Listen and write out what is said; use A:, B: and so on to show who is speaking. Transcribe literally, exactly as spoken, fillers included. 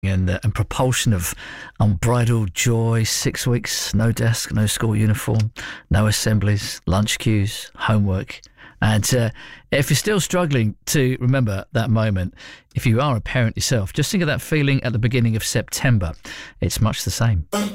A: and, uh, and propulsion of unbridled joy. Six weeks, no desk, no school uniform, no assemblies, lunch queues, homework. And uh, if you're still struggling to remember that moment, if you are a parent yourself, just think of that feeling at the beginning of September. It's much the same.